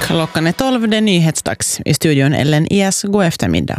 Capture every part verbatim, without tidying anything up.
Klockan är tolv, det är nyhetsdags. I studion Ellen Ias, god eftermiddag.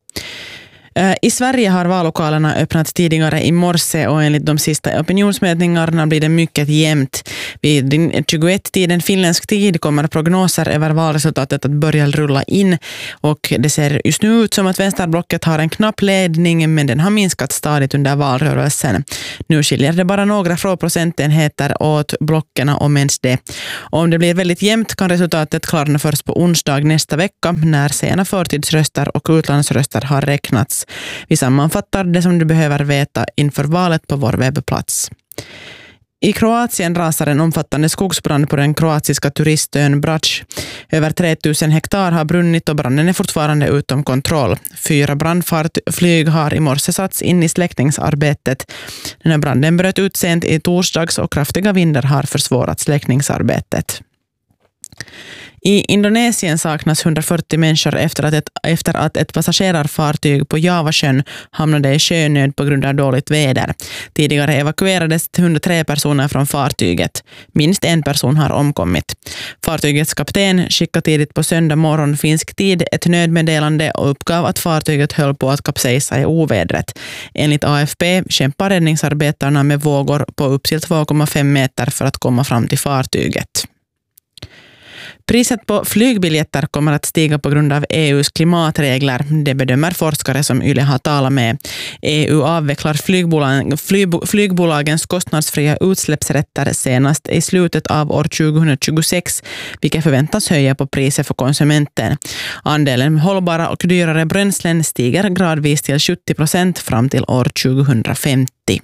I Sverige har vallokalerna öppnat tidigare i morse och enligt de sista opinionsmätningarna blir det mycket jämnt. Vid tjugoett-tiden finländsk tid kommer prognoser över valresultatet att börja rulla in och det ser just nu ut som att vänsterblocket har en knapp ledning, men den har minskat stadigt under valrörelsen. Nu skiljer det bara några få procentenheter åt blockerna om ens det. Och om det blir väldigt jämnt kan resultatet klarna först på onsdag nästa vecka när sena förtidsröster och utlandsröster har räknats. Vi sammanfattar det som du behöver veta inför valet på vår webbplats. I Kroatien rasar en omfattande skogsbrand på den kroatiska turistön Brač. Över tre tusen hektar har brunnit och branden är fortfarande utom kontroll. Fyra brandflyg har i morse satts in i släckningsarbetet. Den här branden bröt ut sent i torsdags och kraftiga vindar har försvårat släckningsarbetet. I Indonesien saknas hundrafyrtio människor efter att, ett, efter att ett passagerarfartyg på Javasjön hamnade i sjönöd på grund av dåligt väder. Tidigare evakuerades hundratre personer från fartyget. Minst en person har omkommit. Fartygets kapten skickade tidigt på söndag morgon finsk tid ett nödmeddelande och uppgav att fartyget höll på att kapsejsa i ovädret. Enligt A F P kämpar räddningsarbetarna med vågor på upp till två komma fem meter för att komma fram till fartyget. Priset på flygbiljetter kommer att stiga på grund av E U:s klimatregler. Det bedömer forskare som Yle har talat med. E U avvecklar flygbolag, flyg, flygbolagens kostnadsfria utsläppsrätter senast i slutet av år tjugohundratjugosex, vilket förväntas höja på priset för konsumenten. Andelen hållbara och dyrare bränslen stiger gradvis till sjuttio procent fram till år tjugohundrafemtio.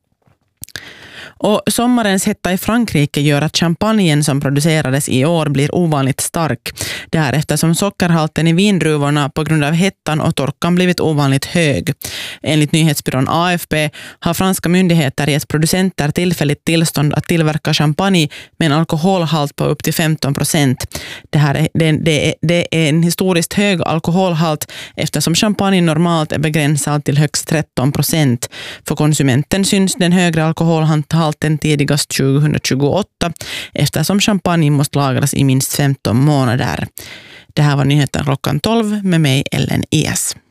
Och sommarens hetta i Frankrike gör att champagnen som producerades i år blir ovanligt stark. Det är eftersom sockerhalten i vindruvorna på grund av hettan och torkan blivit ovanligt hög. Enligt nyhetsbyrån A F P har franska myndigheter gett producenter tillfälligt tillstånd att tillverka champagne med en alkoholhalt på upp till femton procent. Det, här är, det, det, är, det är en historiskt hög alkoholhalt eftersom champagne normalt är begränsad till högst tretton procent. För konsumenten syns den högre alkoholhalten tidigast tjugohundratjugoåtta eftersom champagne måste lagras i minst femton månader. Det här var nyheten klockan tolv med mig Ellen Ias.